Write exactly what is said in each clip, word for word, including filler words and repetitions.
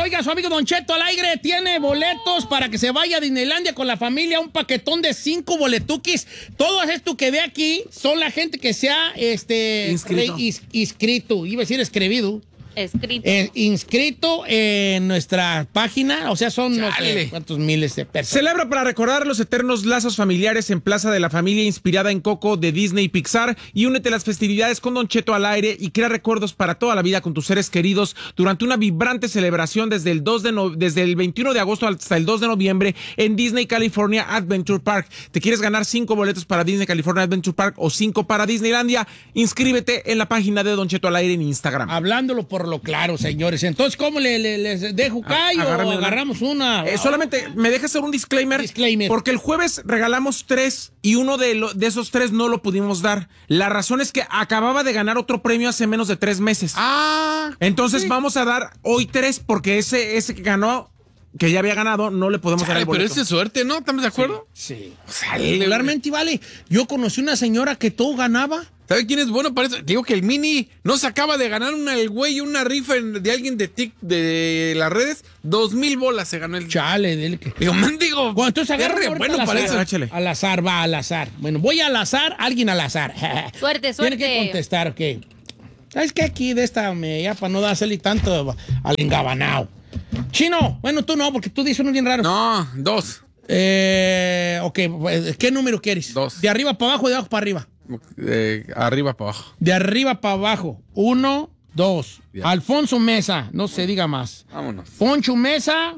Oiga, su amigo Don Cheto al aire tiene boletos para que se vaya a Disneylandia con la familia, un paquetón de cinco boletuquis. Todo esto que ve aquí son la gente que se ha este, inscrito. Re, is, inscrito, iba a decir escribido. Escrito. Eh, inscrito en nuestra página, o sea, son no sé cuántos miles de personas. Celebra para recordar los eternos lazos familiares en Plaza de la Familia, inspirada en Coco de Disney y Pixar, y únete a las festividades con Don Cheto al aire y crea recuerdos para toda la vida con tus seres queridos durante una vibrante celebración desde el, dos de no, desde el veintiuno de agosto hasta el dos de noviembre en Disney California Adventure Park. ¿Te quieres ganar cinco boletos para Disney California Adventure Park o cinco para Disneylandia? Inscríbete en la página de Don Cheto al aire en Instagram. Hablándolo por lo claro, señores. Entonces, ¿cómo le, le, les dejo callo o agarramos una? Eh, solamente me dejas hacer un disclaimer, disclaimer. Porque el jueves regalamos tres y uno de, lo, de esos tres no lo pudimos dar. La razón es que acababa de ganar otro premio hace menos de tres meses. Ah. Entonces sí. vamos a dar hoy tres porque ese, ese que ganó, que ya había ganado, no le podemos Chale, dar el boleto. pero es suerte, ¿no? ¿Estamos de acuerdo? Sí. sí. Regularmente, vale. Yo conocí una señora que todo ganaba. ¿Sabe quién es bueno para eso? Digo que el Mini no se acaba de ganar una, el güey una rifa en, de alguien de tic de las redes. Dos mil bolas se ganó el. Chale, dile que. Digo, mendigo. Bueno, entonces agarra bueno al para azar. eso. Al azar, va al azar. Bueno, voy al azar, alguien al azar. Suerte, suerte. Tiene que contestar, ok. ¿Sabes qué? Aquí de esta, me, ya para no darle tanto al engabanao. Chino, bueno, tú no, porque tú dices unos bien raros. No, dos. Eh, ok, ¿qué número quieres? Dos. ¿De arriba para abajo o de abajo para arriba? De arriba para abajo. De arriba para abajo. Uno, dos. Ya. Alfonso Mesa, no se diga más. Vámonos. Poncho Mesa,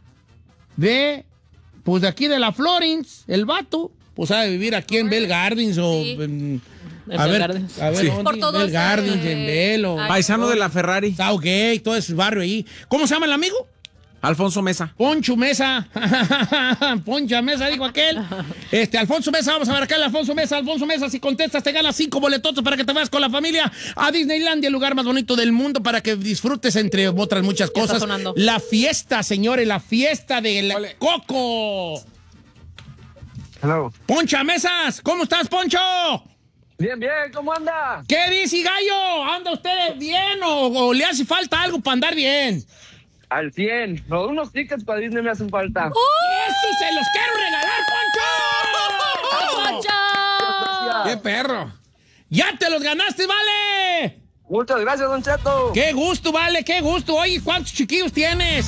de, pues de aquí de la Florence, el vato, pues ha de vivir aquí en Bell Gardens o Sí. en... En A Bell ver, Gardens. a ver, Sí. ¿dónde? Por todos, Bell Gardens, eh, en Bell o... ay. Paisano de la Ferrari, Está ok, todo ese barrio ahí. ¿Cómo se llama el amigo? Alfonso Mesa. Poncho Mesa. Poncha Mesa, dijo aquel. Este, Alfonso Mesa, vamos a ver acá el Alfonso Mesa. Alfonso Mesa, si contestas, te ganas cinco boletotos para que te vayas con la familia a Disneylandia, el lugar más bonito del mundo, para que disfrutes, entre otras muchas Ya está cosas, sonando. la fiesta, señores, la fiesta del Ole. Coco. Hello. Poncha Mesas, ¿cómo estás, Poncho? Bien, bien, ¿cómo anda? ¿Qué dice, gallo? ¿Anda usted bien o, o le hace falta algo para andar bien? Al cien. No, unos tickets para Disney me hacen falta. ¡Eso se los quiero regalar, Poncho! ¡Poncho! ¡Qué perro! ¡Ya te los ganaste, vale! Muchas gracias, Don Cheto. ¡Qué gusto, vale! ¡Qué gusto! Oye, ¿cuántos chiquillos tienes?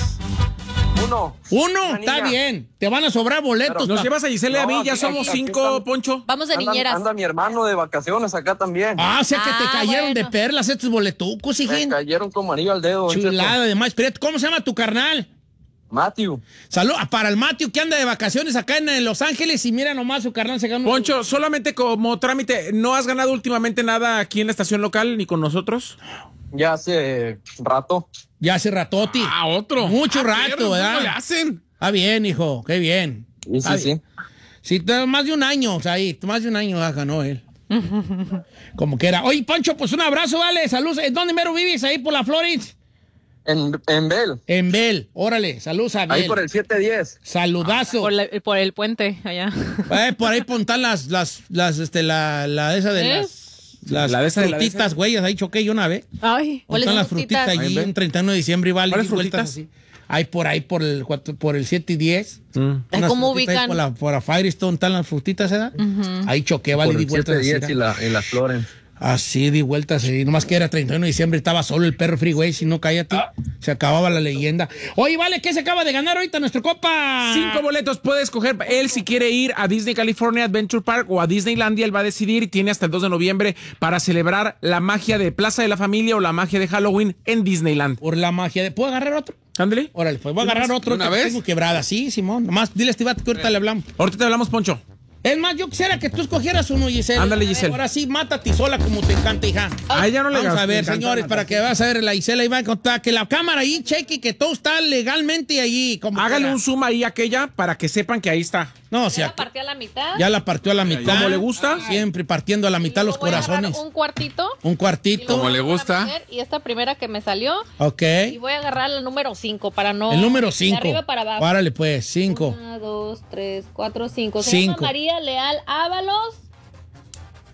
Uno. Uno, Una está niña. bien. Te van a sobrar boletos. Nos pa- llevas a Giselle y a No, mí, ya aquí- somos aquí cinco, están. Poncho. Vamos de Anda, niñeras. anda mi hermano de vacaciones acá también. Ah, o sea que te Ah, cayeron de bueno. perlas estos boletucos, Me hijín. cayeron como anillo al dedo, Don Cheto. Chulada, además. Espérate, ¿cómo se llama tu carnal? Matthew. Salud para el Matthew que anda de vacaciones acá en, en Los Ángeles y mira nomás su carnal se ganó. Poncho, solamente como trámite, ¿no has ganado últimamente nada aquí en la estación local ni con nosotros? Ya hace rato. Ya hace ratoti. Ah, otro. Mucho Ah, rato, perro, ¿verdad? ¿Cómo le hacen? Ah, bien, hijo, qué bien. Sí, sí, Ah, sí. Sí, te- más de un año, o sea, ahí, más de un año ah, ganó él. Como que era. Oye, Pancho, pues un abrazo, vale. Saludos. ¿En dónde mero vives? Ahí por la Florence. En, en Bell. En Bell. Órale, saludos a Bell. Ahí por el siete diez. Saludazo. Por, la- por el puente allá. Eh, por ahí pontan las, las, las, este, la, la esa de ¿Eh? las, las La de esa de la de frutitas, güey. Ahí choqué yo una vez. Ay. ¿Cuáles Pontan son las frutitas? frutitas allí Ahí, un treinta y uno de diciembre y vale. ¿Cuáles di vueltas frutitas? así. Ahí por ahí, por el, cuatro- por el siete y diez. Mm. Unas ¿Cómo frutitas ahí ubican? Por la, por la Firestone están las frutitas, ¿verdad? Ahí choqué, vale, Por di el vueltas siete así. diez y, la, y las flores. Así di vueltas, y nomás que era treinta y uno de diciembre, estaba solo el perro freeway, si no cállate, se acababa la leyenda. Oye, vale, ¿qué se acaba de ganar ahorita nuestro copa? Cinco boletos, puede escoger él si quiere ir a Disney California Adventure Park o a Disneylandia, él va a decidir y tiene hasta el dos de noviembre para celebrar la magia de Plaza de la Familia o la magia de Halloween en Disneyland. Por la magia de... ¿Puedo agarrar otro? Ándale. Órale, pues voy a agarrar otro. ¿Una que vez? Tengo quebrada, sí, Simón. Nomás dile a Estivate que ahorita le hablamos. Ahorita te hablamos, Poncho. Es más, yo quisiera que tú escogieras uno, Giselle. Ándale, Giselle. Ahora sí, mátate sola como te encanta, hija. A ella no le Vamos a ver, encanta señores, para que vas a ver la Gisela y va a contar que la cámara ahí cheque que todo está legalmente allí. Como Hágale quiera. un zoom ahí a aquella para que sepan que ahí está. No, o ¿Ya sea, la partí a la mitad? ya la partió a la mitad. ¿Cómo le gusta? Siempre partiendo a la mitad los Luego voy a agarrar corazones. un cuartito. Un y cuartito. luego Como le voy a gusta. meter, Y esta primera que me salió. Ok. Y voy a agarrar el número cinco para no... El número De cinco. arriba para abajo. Párale, pues, cinco. Una, dos, tres, cuatro, cinco. Se Cinco. llama María Leal Ábalos.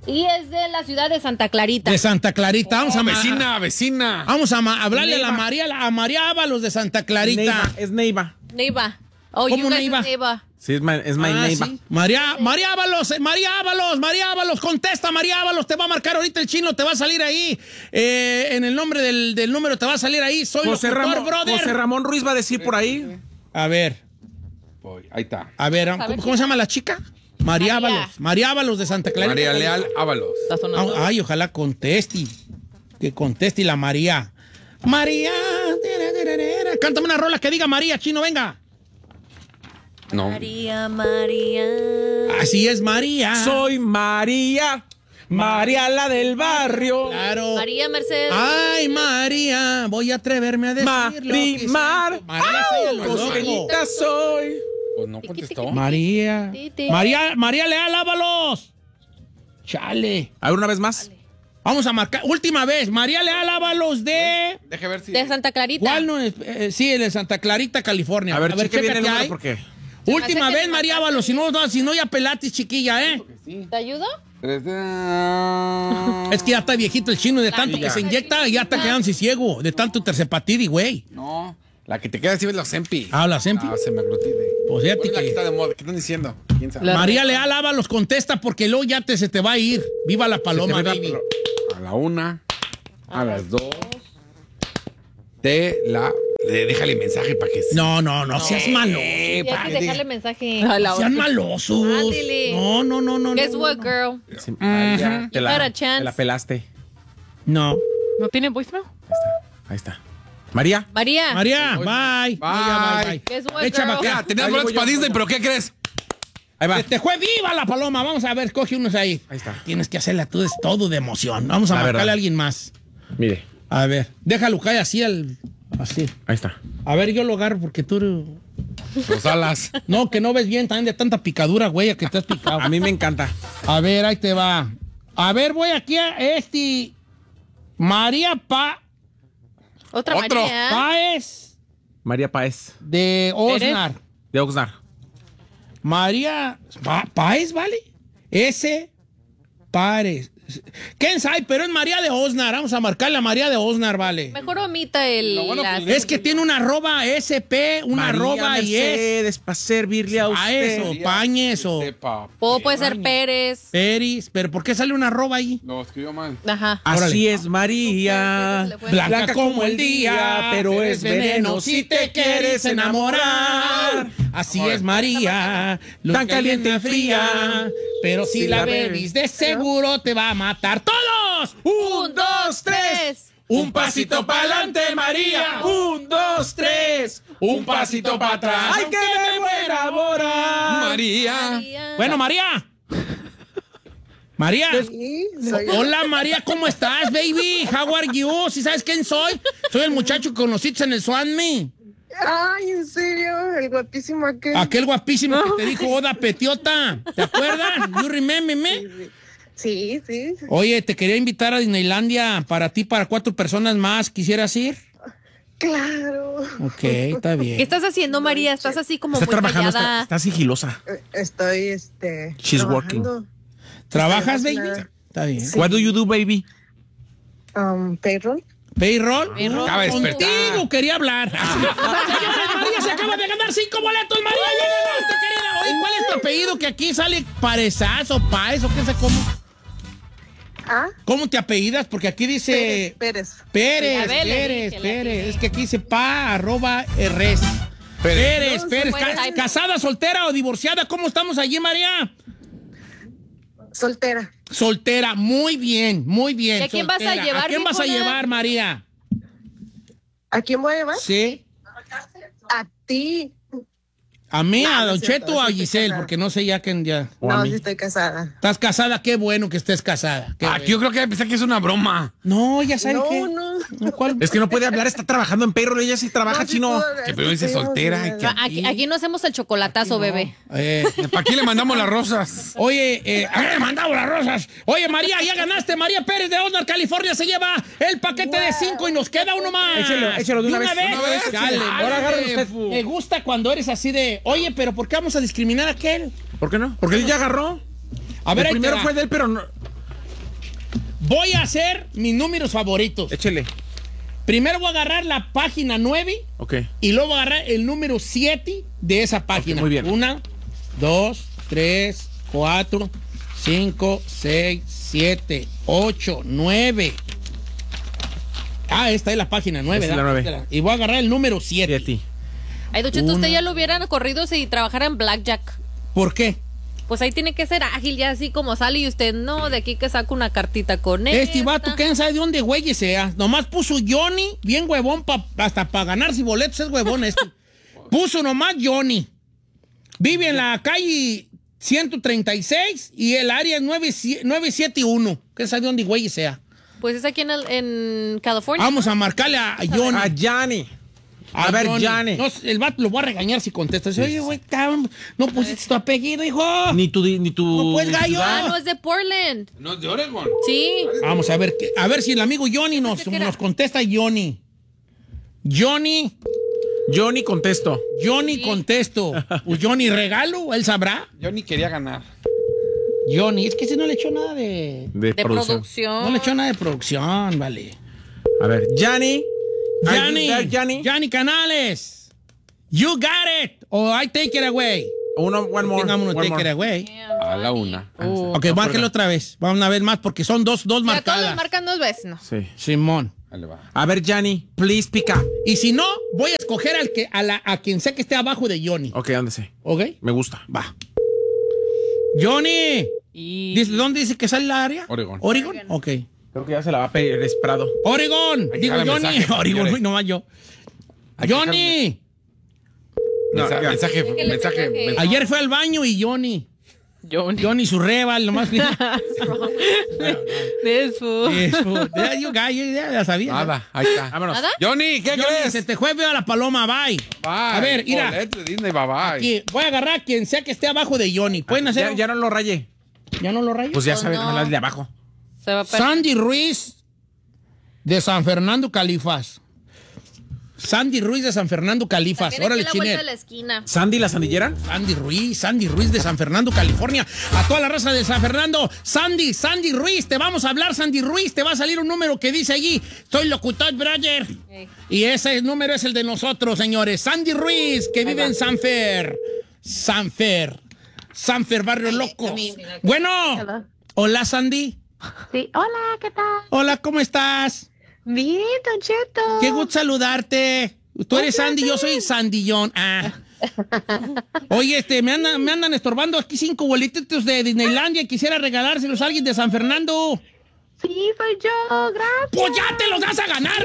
Y es de la ciudad de Santa Clarita. De Santa Clarita. Vamos a ma- Vecina, vecina. Vamos a ma- hablarle a la Neiva. María, a María Ábalos de Santa Clarita. Neiva, es Neiva. Neiva. Oh, ¿Cómo you guys Neiva? is Neiva. Sí, es, my, es my Ah, Neiva. sí. María, María Ábalos, eh, María Ábalos, María Ábalos, contesta, María Ábalos, te va a marcar ahorita el chino, te va a salir ahí, eh, en el nombre del, del número te va a salir ahí, soy José, locutor, Ramón, brother. José Ramón Ruiz va a decir por ahí. A ver, Voy, ahí está. a ver, A ¿cómo, ver, cómo se llama la chica? María María. Ábalos, María Ábalos de Santa Clarita. María Leal Ábalos. Está sonando. Ah, Ay, ojalá conteste, que conteste la María. María, cántame una rola que diga María, chino, venga. No. María, María. Así es, María. Soy María, María la del barrio. Claro. María Mercedes. Ay, María, voy a atreverme a decirlo. Marimar. María, soy el loco. Costeñita soy. Pues no contestó. María. Titi. María, María Leal Ábalos. Chale. A ver, una vez más. Vamos a marcar. Última vez. María Leal Ábalos de. Deje ver si. De Santa Clarita. ¿Cuál no es? Eh, sí, de Santa Clarita, California. A ver, cheque bien chécate el número ahí. porque. Última Me hace que vez, me María mataste. Ábalos. Si no, no, si no ya pelatis, chiquilla, ¿eh? ¿Te ayudo? Es que ya está viejito el chino de tanto que ya. se inyecta, ya está quedándose ciego. De tanto tercepatidi, güey. No. La que te queda así es la Sempi. Habla, Sempi. Ah, se me aglutide. Pues fíjate ¿Cuál es la que que- está de moda? ¿Qué están diciendo? ¿Quién sabe? La- María Leal Ábalos contesta porque luego ya te, se te va a ir. Viva la paloma, Se te va baby. A la una, a las dos. De la. de- déjale mensaje para que. No, no, no, seas malo. Sí, hay que dejarle mensaje. A la Sean hora. malosos. Ándele. No, no, no, no. Guess no, what, no. girl? Sí, María, te, You had la, a chance. te la pelaste. No. ¿No tiene voicemail? Ahí está. María. María. María, bye. Bye. María, bye, bye. Guess what, Echa girl? pa' acá. Ya, tenías Ahí boletos voy yo, para Disney, voy yo. pero ¿qué crees? Ahí va. Te fue viva la paloma. Vamos a ver, coge unos ahí. Ahí está. Tienes que hacerla tú, es todo de emoción. Vamos a La marcarle verdad. a alguien más. Mire. A ver, déjalo caer así al. Así. Ahí está. A ver, yo lo agarro porque tú. Los alas. No, que no ves bien también de tanta picadura, güey, a que te has picado. A mí me encanta. A ver, ahí te va. A ver, voy aquí a este. María Pa. Otra Otro. María. Páez María Páez. de Osnar. De Oxnard. María Pa- Páez, ¿vale? S. Párez. ¿Quién sabe? Pero es María de Osnar. Vamos a marcarle a María de Osnar, ¿vale? Mejor omita el. bueno, las- pues, Es que tiene una arroba S P, una María arroba y es. Mercedes, para servirle a A usted. eso, Pañes o Sepa. O puede ser Pérez. Peris. ¿Pero por qué sale una arroba ahí? Lo escribió mal. Ajá. Así Órale. es María. Se le fue. Blanca como el día, pero es veneno si te quieres enamorar. Así es María, luz Tan caliente y fría, pero si, Si la la bebis de seguro te va a matar. ¡Todos! Un, dos, tres. Un pasito para adelante, María. Un, dos, tres. Un pasito para atrás. ¡Ay, que me voy a enamorar! María. María. Bueno, María. María. Hola, María, ¿cómo estás, baby? How are you? ¿Sí sabes quién soy? Soy el muchacho que conociste en el Swanme. Ay, en serio, el guapísimo aquel. Aquel guapísimo que te dijo Oda Petiota. ¿Te acuerdas? You remember me? Sí, sí. Oye, te quería invitar a Disneylandia para ti, para cuatro personas más. ¿Quisieras ir? Claro. Ok, está ¿Qué bien. estás haciendo, María? Estás así como Está muy trabajando, está, callada. está sigilosa. Eh, Estoy, este. She's trabajando. ¿Trabajas, Estoy baby? emocionada. Está bien. Sí. What do you do, baby? Um, payroll. ¿Payroll? Acaba de despertar. Contigo quería hablar. Señores, María se acaba de ganar cinco boletos. María, ya ganaste, querida. Oye, ¿cuál es tu apellido? Que aquí sale Parezaz o Paez o qué sé cómo. Ah, ¿Cómo te apellidas? Porque aquí dice Pérez. Pérez, A ver, le Pérez, dije, le Pérez. dije. Es que aquí dice pa arroba rs. Pérez, No, Pérez. se puede Ca- type. ¿Casada, soltera o divorciada? ¿Cómo estamos allí, María? Soltera. Soltera, muy bien, muy bien. ¿Y a quién vas a soltera. llevar, ¿A quién vas a viejona? llevar, María? ¿A quién voy a llevar? Sí. A ti. ¿A mí, No, a no Don es cierto, Cheto o a sí estoy Giselle? casada. Porque no sé ya quién ya. O a No, mí. sí estoy casada. ¿Estás casada? Qué bueno que estés casada. Qué Ah, bueno. yo creo que pensé que es una broma. No, ya sabes No, qué. no. No, ¿cuál? Es que no puede hablar, está trabajando en payroll. Ella sí trabaja, No, sí chino. puedo hablar, Que pero dice estoy soltera, emocionada. que- Aquí, aquí no hacemos el chocolatazo, bebé. Eh, ¿Para quién le mandamos las rosas? Oye, eh, a ver, mandamos las rosas. Oye, María, ya ganaste. María Pérez de Osnar, California, se lleva el paquete de cinco y nos queda uno más. Échelo, échelo de una vez. vez. Una vez, Dale, échale. ahora Dale, agárralo usted. fu. Me gusta cuando eres así de, oye, pero ¿por qué vamos a discriminar a aquel? ¿Por qué no? Porque él ya agarró. A ver, el ahí te primero va. fue de él, pero no. Voy a hacer mis números favoritos. Échele. Primero voy a agarrar la página nueve. Ok. Y luego voy a agarrar el número siete de esa página. Okay, muy bien. Una, dos, tres, cuatro, cinco, seis, siete, ocho, nueve. Ah, esta es la página nueve. Esta es la nueve. Y voy a agarrar el número siete. siete. Ay, Don Cheto, Una. usted ya lo hubieran corrido si trabajara en Blackjack. ¿Por qué? Pues ahí tiene que ser ágil, ya así como sale y usted, no, de aquí que saca una cartita con él. Este vato, ¿quién sabe de dónde güey sea? Nomás puso Johnny, bien huevón, pa, hasta para ganarse boletos es huevón este. Puso nomás Johnny. Vive en la calle ciento treinta y seis y el área es nueve siete uno. ¿Quién sabe de dónde güey sea? Pues es aquí en, el, en California. Vamos a marcarle a, a Johnny. A Johnny. A, ver, Johnny. No, el vato lo voy a regañar si contesta. Dice, oye, güey, cabrón, no pusiste tu apellido, hijo. Ni tu... Ni tu No, pues, gallo. Ah, no, es de Portland. No es de Oregon. Sí. Vamos a ver, que- a ver si el amigo Johnny nos, Pensé que era. nos contesta. Johnny. Johnny. Johnny, contesto. Johnny, Sí. contesto. ¿O Johnny regalo? ¿Él sabrá? Yo ni quería ganar. Johnny, es que ese no le echó nada de... De, De producción. producción. No le echó nada de producción, vale. A ver, Johnny. Johnny, Are you there, Johnny. Johnny Canales. You got it. Or I take it away. Uno, one more. Tengamos one take more. it away. A la una. Uh, Ok, márquelo otra vez. Vamos a ver más porque son dos, dos ya todos marcadas. marcan dos veces, ¿no? Sí. Simón. Ahí le va. A ver, Johnny, please pick up. Y si no, voy a escoger al que, a, la, a quien sé que esté abajo de Johnny. Ok, ándese. ¿Ok? Me gusta. Va. Johnny. Y ¿Dice- ¿Dónde dice que sale la área? Oregon. ¿Oregon? Ok. Creo que ya se la va a pedir Esperado. Oregon. Ahí Digo está el Johnny. mensaje, Oregon, señores. uy, nomás yo. Hay que Johnny. Mensaje, ya. mensaje, Déjale mensaje, mensaje. mensaje. Ayer fue al baño y Johnny. Johnny. Johnny su rebal, nomás. This fool. Eso. Ya, yo, ya, ya, ya sabía. Nada, ahí está. Vámonos. ¿Nada? Johnny, ¿qué Johnny, crees? se te fue veo a la paloma, bye. Bye. A ver, mira. Boleto de Disney, bye bye. Aquí, voy a agarrar a quien sea que esté abajo de Johnny. ¿Pueden hacer? Ya, ya no lo rayé. ¿Ya no lo rayo? Pues ya Oh, saben, no. no. El de abajo. Se va a perder. Sandy Ruiz de San Fernando, Califas. Sandy Ruiz de San Fernando, Califas. También aquí Órale, a la vuelta Chiner. de la esquina. Sandy, la sandillera. Sandy Ruiz, Sandy Ruiz de San Fernando, California. A toda la raza de San Fernando. Sandy, Sandy Ruiz, te vamos a hablar, Sandy Ruiz. Te va a salir un número que dice allí, soy locutor, brother. Ey. Y ese número es el de nosotros, señores. Sandy Ruiz, que vive en Sanfer. Sanfer. Sanfer, Barrio Loco. Bueno. Hello. Hola, Sandy. Sí, hola, ¿qué tal? Hola, ¿cómo estás? Bien, Don Cheto. Qué gusto saludarte. Tú eres Sandy, yo soy Sandillón. Ah. Oye, este, me andan, me andan estorbando aquí cinco boletitos de Disneylandia y quisiera regalárselos a alguien de San Fernando. Sí, soy yo, gracias. ¡Pues ya te los vas a ganar,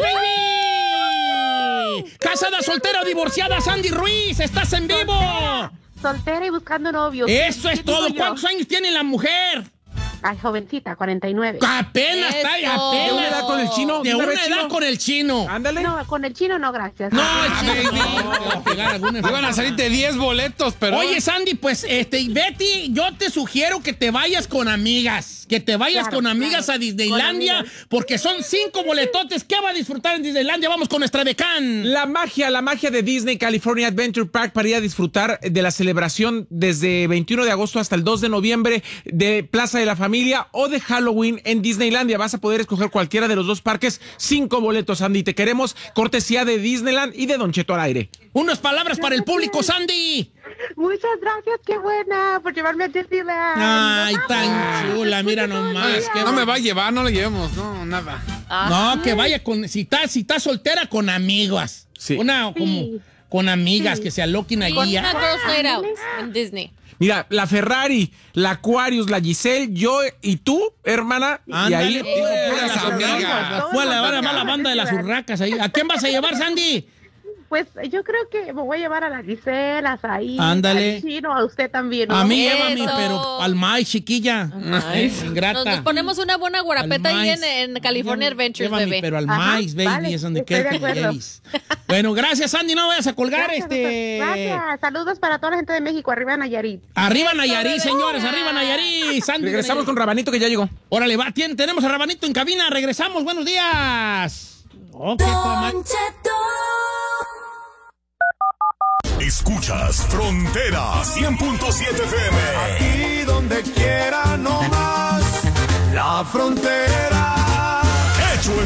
baby! Casada, soltera o divorciada, Sandy Ruiz, estás en vivo. Soltera y buscando novio. Eso ¿Qué es digo todo. yo? ¿Cuántos años tiene la mujer? Ay, jovencita, cuarenta y nueve. Apenas está, Eso. apenas. ¿De una edad con el chino? De ¿De una una vez edad chino? con el chino. Ándale. No, con el chino no, gracias. No, Ah, el chino baby. no. Te va a pegar alguna Iban a enfermedad. salirte diez boletos, pero. Oye, Sandy, pues, este, Betty, yo te sugiero que te vayas con amigas. Que te vayas Claro, con amigas claro. a Disneylandia, Con amigas. porque son cinco boletotes. ¿Qué va a disfrutar en Disneylandia? Vamos con nuestra decán. La magia, la magia de Disney California Adventure Park para ir a disfrutar de la celebración desde veintiuno de agosto hasta el dos de noviembre de Plaza de la Familia o de Halloween en Disneylandia. Vas a poder escoger cualquiera de los dos parques. Cinco boletos, Andy. Te queremos cortesía de Disneyland y de Don Cheto al aire. Unas palabras para el público, Sandy. Muchas gracias, qué buena, por llevarme a Disneyland. Ay, Nos tan vamos. chula, mira nomás. qué No me bon- va a llevar, no le llevemos, no, nada. No, que vaya con, si está, si está soltera, con amigas. Sí. Una, como, Sí. con amigas que se aloquen Con allí. una ¿ah? Girls Night Out en Disney. Mira, la Ferrari, la Aquarius, la Giselle, yo y tú, hermana. y Ándale, ahí. pues, puras las amigas. urracas. Pues, la van a va la banda de las urracas ahí. ¿A quién vas a llevar, Sandy? Pues yo creo que me voy a llevar a la Giselle, a Saí, Ándale. al chino, a usted también. ¿no? A mí Eso. llévame, pero al maíz, chiquilla. Eh, Nos, ingrata. nos ponemos una buena guarapeta Al ahí en, maíz. en California Llévame, Adventures, llévame, bebé. pero al Ajá, maíz, baby, vale, es donde estoy quiero de que me acuerdo. lleves. Bueno, gracias, Sandy. No vayas a colgar. Gracias, este. Gracias. Saludos para toda la gente de México, arriba Nayarit. Arriba Nayarí, señores, arriba Nayarí. Sandy. Regresamos con Rabanito que ya llegó. Órale, va, tien- tenemos a Rabanito en cabina. Regresamos, buenos días. Oh, qué toma- Escuchas Frontera cien punto siete F M. Aquí donde quiera no más. La frontera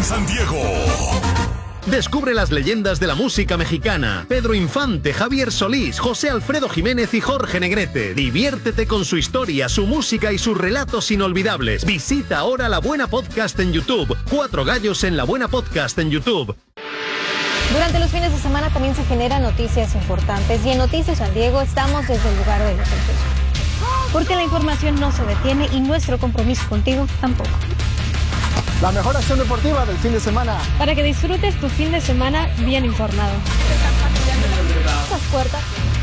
San Diego. Descubre las leyendas de la música mexicana. Pedro Infante, Javier Solís, José Alfredo Jiménez y Jorge Negrete. Diviértete con su historia, su música y sus relatos inolvidables. Visita ahora La Buena Podcast en YouTube. Cuatro gallos en La Buena Podcast en YouTube. Durante los fines de semana también se generan noticias importantes y en Noticias San Diego estamos desde el lugar de los hechos. Porque la información no se detiene y nuestro compromiso contigo tampoco. La mejor acción deportiva del fin de semana. Para que disfrutes tu fin de semana bien informado. Estas puertas.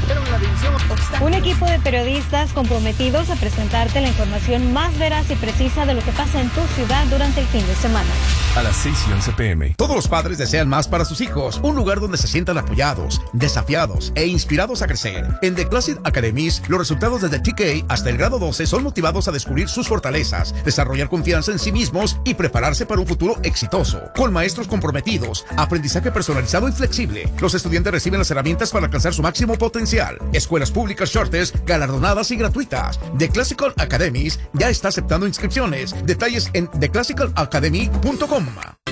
Un equipo de periodistas comprometidos a presentarte la información más veraz y precisa de lo que pasa en tu ciudad durante el fin de semana. A las seis y once pe eme. Todos los padres desean más para sus hijos. Un lugar donde se sientan apoyados, desafiados e inspirados a crecer. En The Classic Academies, los resultados desde T K hasta el grado doce son motivados a descubrir sus fortalezas, desarrollar confianza en sí mismos y prepararse para un futuro exitoso. Con maestros comprometidos, aprendizaje personalizado y flexible, los estudiantes reciben las herramientas para alcanzar su máximo potencial. Escuelas públicas Shortes, galardonadas y gratuitas. The Classical Academies ya está aceptando inscripciones. Detalles en the classical academy punto com.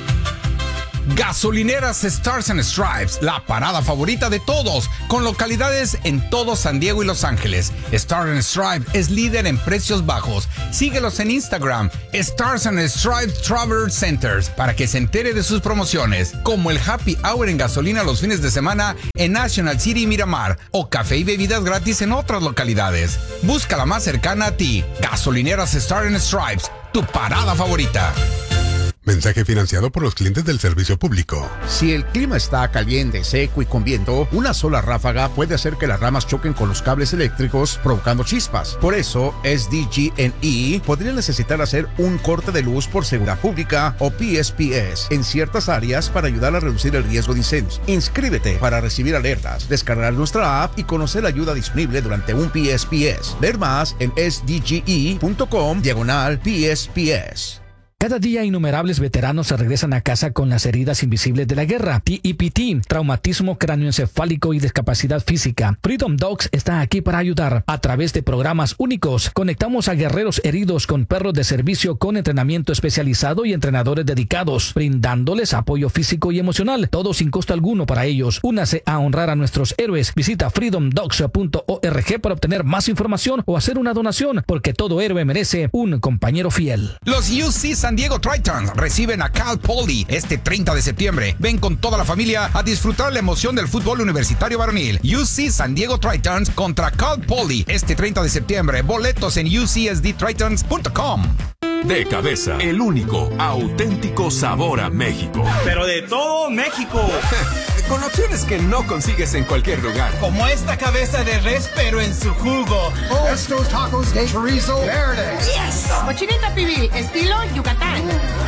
Gasolineras Stars and Stripes, la parada favorita de todos, con localidades en todo San Diego y Los Ángeles. Stars and Stripes es líder en precios bajos. Síguelos en Instagram, Stars and Stripes Travel Centers, para que se entere de sus promociones, como el Happy Hour en gasolina los fines de semana en National City y Miramar, o café y bebidas gratis en otras localidades. Busca la más cercana a ti. Gasolineras Stars and Stripes, tu parada favorita. Mensaje financiado por los clientes del servicio público. Si el clima está caliente, seco y con viento, una sola ráfaga puede hacer que las ramas choquen con los cables eléctricos, provocando chispas. Por eso, S D G and E podría necesitar hacer un corte de luz por seguridad pública o P S P S en ciertas áreas para ayudar a reducir el riesgo de incendios. Inscríbete para recibir alertas, descargar nuestra app y conocer la ayuda disponible durante un P S P S. Ver más en S D G E punto com diagonal P S P S. Cada día innumerables veteranos se regresan a casa con las heridas invisibles de la guerra. T E P T, traumatismo cráneoencefálico y discapacidad física. Freedom Dogs está aquí para ayudar. A través de programas únicos, conectamos a guerreros heridos con perros de servicio con entrenamiento especializado y entrenadores dedicados, brindándoles apoyo físico y emocional, todo sin costo alguno para ellos. Únase a honrar a nuestros héroes. Visita freedom dogs punto org para obtener más información o hacer una donación, porque todo héroe merece un compañero fiel. Los U C San Diego Tritons reciben a Cal Poly este treinta de septiembre. Ven con toda la familia a disfrutar la emoción del fútbol universitario varonil. U C San Diego Tritons contra Cal Poly este treinta de septiembre. Boletos en u c s d tritons punto com. De Cabeza, el único auténtico sabor a México. Pero de todo México. Con opciones que no consigues en cualquier lugar. Como esta cabeza de res, pero en su jugo. Oh, estos tacos de chorizo verde. Yes. Cochinita pibil, estilo Yucatán.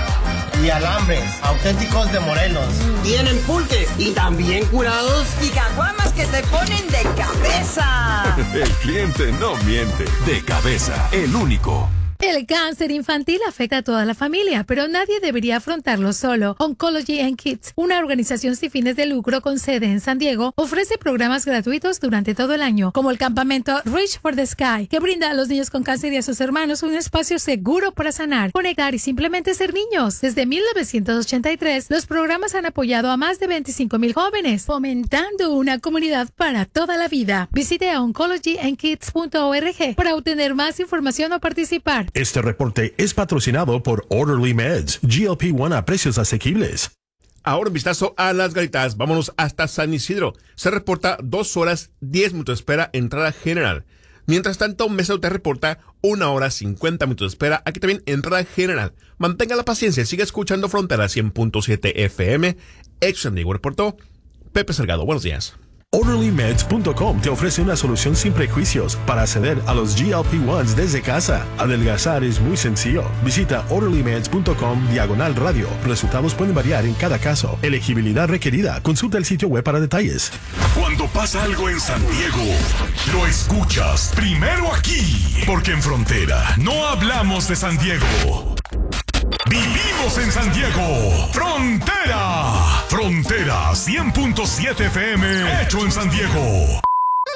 Y alambres, auténticos de Morelos. Tienen pulques y también curados. Y caguamas que te ponen de cabeza. El cliente no miente. De Cabeza, el único. El cáncer infantil afecta a toda la familia, pero nadie debería afrontarlo solo. Oncology and Kids, una organización sin fines de lucro con sede en San Diego, ofrece programas gratuitos durante todo el año, como el campamento Reach for the Sky, que brinda a los niños con cáncer y a sus hermanos un espacio seguro para sanar, conectar y simplemente ser niños. Desde mil novecientos ochenta y tres, los programas han apoyado a más de veinticinco mil jóvenes, fomentando una comunidad para toda la vida. Visite a oncology and kids punto org para obtener más información o participar. Este reporte es patrocinado por Orderly Meds, G L P uno a precios asequibles. Ahora un vistazo a las garitas. Vámonos hasta San Isidro. Se reporta dos horas diez minutos de espera, entrada general. Mientras tanto, Mesa te reporta una hora cincuenta minutos de espera. Aquí también entrada general. Mantenga la paciencia. Sigue escuchando Frontera cien punto siete F M. Hecho San Diego reportó Pepe Salgado. Buenos días. Orderly Meds punto com te ofrece una solución sin prejuicios para acceder a los G L P uno desde casa. Adelgazar es muy sencillo. Visita Orderly Meds punto com diagonal radio. Resultados pueden variar en cada caso. Elegibilidad requerida. Consulta el sitio web para detalles. Cuando pasa algo en San Diego, lo escuchas primero aquí. Porque en Frontera no hablamos de San Diego. Vivimos en San Diego. Frontera. Frontera cien punto siete F M. Hecho en San Diego.